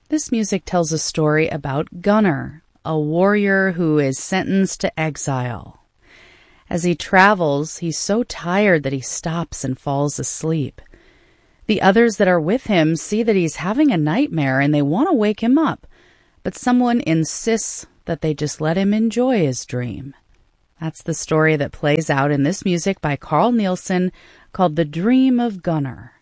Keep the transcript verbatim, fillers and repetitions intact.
This music tells a story about Gunnar, a warrior who is sentenced to exile. As he travels, he's so tired that he stops and falls asleep. The others that are with him see that he's having a nightmare and they want to wake him up, but someone insists that they just let him enjoy his dream. That's the story that plays out in this music by Carl Nielsen called The Dream of Gunnar.